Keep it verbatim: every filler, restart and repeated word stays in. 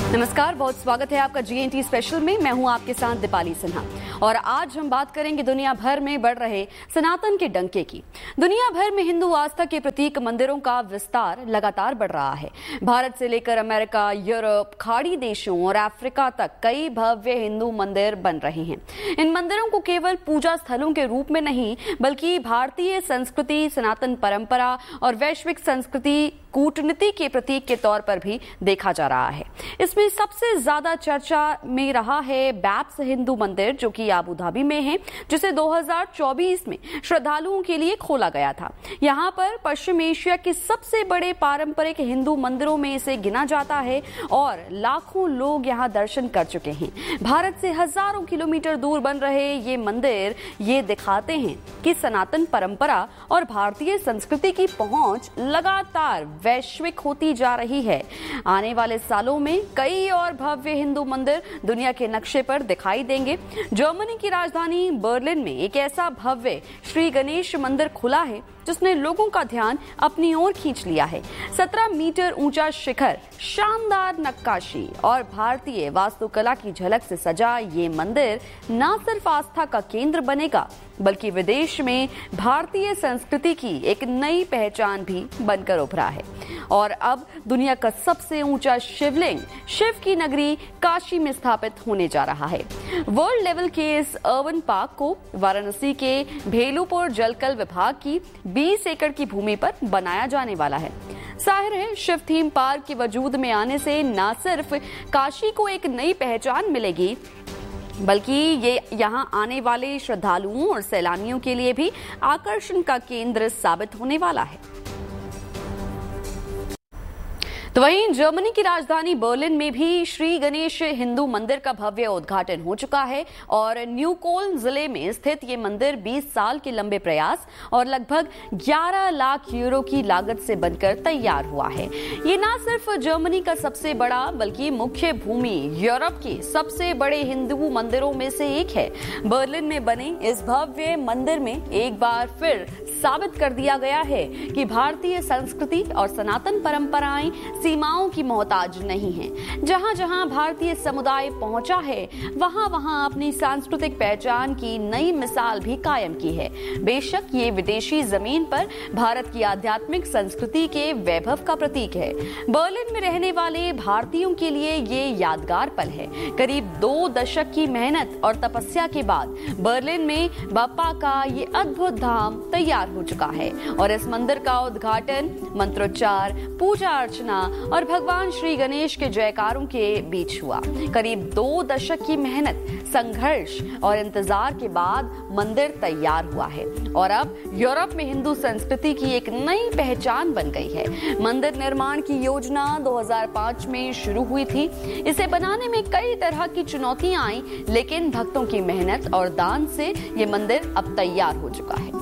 नमस्कार, बहुत स्वागत है आपका जीएनटी स्पेशल में। मैं हूं आपके साथ दीपाली सिन्हा और आज हम बात करेंगे दुनिया भर में बढ़ रहे सनातन के डंके की। दुनिया भर में हिंदू आस्था के प्रतीक मंदिरों का विस्तार लगातार बढ़ रहा है। भारत से लेकर अमेरिका, यूरोप, खाड़ी देशों और अफ्रीका तक कई भव्य हिंदू मंदिर बन रहे हैं। इन मंदिरों को केवल पूजा स्थलों के रूप में नहीं, बल्कि भारतीय संस्कृति, सनातन परंपरा और वैश्विक संस्कृति कूटनीति के प्रतीक के तौर पर भी देखा जा रहा है। इसमें सबसे ज्यादा चर्चा में रहा है बैप्स हिंदू मंदिर, जो कि अबू धाबी में है, जिसे दो हज़ार चौबीस में श्रद्धालुओं के लिए खोला गया था। यहाँ पर पश्चिम एशिया के सबसे बड़े पारंपरिक हिंदू मंदिरों में इसे गिना जाता है और लाखों लोग यहाँ दर्शन कर चुके हैं। भारत से हजारों किलोमीटर दूर बन रहे ये मंदिर ये दिखाते हैं कि सनातन परंपरा और भारतीय संस्कृति की पहुंच लगातार वैश्विक होती जा रही है। आने वाले सालों में कई और भव्य हिंदू मंदिर दुनिया के नक्शे पर दिखाई देंगे। जर्मनी की राजधानी बर्लिन में एक ऐसा भव्य श्री गणेश मंदिर खुला है जिसने लोगों का ध्यान अपनी ओर खींच लिया है। सत्रह मीटर ऊंचा शिखर, शानदार नक्काशी और भारतीय वास्तुकला की झलक से सजा ये मंदिर न सिर्फ आस्था का केंद्र बनेगा, बल्कि विदेश में भारतीय संस्कृति की एक नई पहचान भी बनकर उभरा है। और अब दुनिया का सबसे ऊंचा शिवलिंग शिव की नगरी काशी में स्थापित होने जा रहा है। वर्ल्ड लेवल के इस अर्बन पार्क को वाराणसी के भेलुपुर जलकल विभाग की बीस एकड़ की भूमि पर बनाया जाने वाला है। जाहिर है, शिव थीम पार्क के वजूद में आने से न सिर्फ काशी को एक नई पहचान मिलेगी, बल्कि ये यहाँ आने वाले श्रद्धालुओं और सैलानियों के लिए भी आकर्षण का केंद्र साबित होने वाला है। तो वहीं जर्मनी की राजधानी बर्लिन में भी श्री गणेश हिंदू मंदिर का भव्य उद्घाटन हो चुका है और न्यूकोल्न जिले में स्थित ये मंदिर बीस साल के लंबे प्रयास और लगभग ग्यारह लाख यूरो की लागत से बनकर तैयार हुआ है। ये न सिर्फ जर्मनी का सबसे बड़ा बल्कि मुख्य भूमि यूरोप के सबसे बड़े हिंदू मंदिरों में से एक है। बर्लिन में बने इस भव्य मंदिर में एक बार फिर साबित कर दिया गया है कि भारतीय संस्कृति और सनातन परंपराएं सीमाओं की मोहताज नहीं है। जहां जहां भारतीय समुदाय पहुंचा है, वहां वहां अपनी सांस्कृतिक पहचान की नई मिसाल भी कायम की है। बेशक ये विदेशी जमीन पर भारत की आध्यात्मिक संस्कृति के वैभव का प्रतीक है। बर्लिन में रहने वाले भारतीयों के लिए ये यादगार पल है। करीब दो दशक की मेहनत और तपस्या के बाद बर्लिन में बापा का ये अद्भुत धाम तैयार हो चुका है और इस मंदिर का उद्घाटन मंत्रोच्चार, पूजा अर्चना और भगवान श्री गणेश के जयकारों के बीच हुआ। करीब दो दशक की मेहनत, संघर्ष और इंतजार के बाद मंदिर तैयार हुआ है और अब यूरोप में हिंदू संस्कृति की एक नई पहचान बन गई है। मंदिर निर्माण की योजना दो हज़ार पाँच में शुरू हुई थी। इसे बनाने में कई तरह की चुनौतियां आई, लेकिन भक्तों की मेहनत और दान से ये मंदिर अब तैयार हो चुका है।